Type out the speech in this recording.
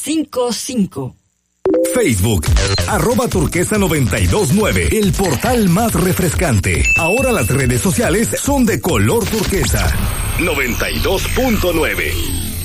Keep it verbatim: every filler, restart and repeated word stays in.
cinco cinco. Facebook, arroba turquesa noventa y dos nueve, el portal más refrescante. Ahora las redes sociales son de color turquesa. noventa y dos punto nueve.